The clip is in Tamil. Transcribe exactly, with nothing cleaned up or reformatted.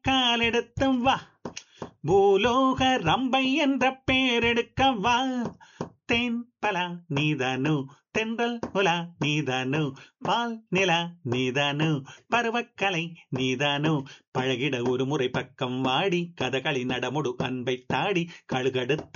காலெடுத்து வா, பூலோக ரம்பை என்ற பேரெடுக்க வா. தேன் பலா நீதானு, தென்றல் உலா நீதானு, பால் நிலா நீதானு, பருவக்கலை நீதானு, பழகிட ஒரு முறை பக்கம் வாடி, கதகளி நடமுடு அன்பை தாடி, கழுகடுத்த